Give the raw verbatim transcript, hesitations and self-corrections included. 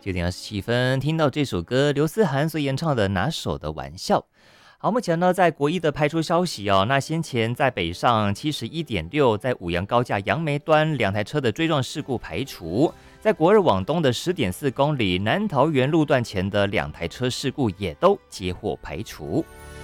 九点二十七分，听到这首歌，刘思涵所演唱的《拿手的玩笑》。好，目前呢，在国一的派出消息哦，那先前在北上七十一点六，在五杨高架杨梅端两台车的追撞事故排除，在国二往东的十点四公里南桃园路段前的两台车事故也都接获排除。